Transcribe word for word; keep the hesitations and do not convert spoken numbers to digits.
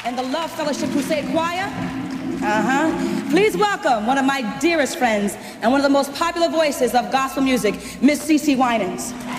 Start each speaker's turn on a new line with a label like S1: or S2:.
S1: and the Love Fellowship Crusade Choir. Uh-huh. Please welcome one of my dearest friends and one of the most popular voices of gospel music, Miss CeCe Winans.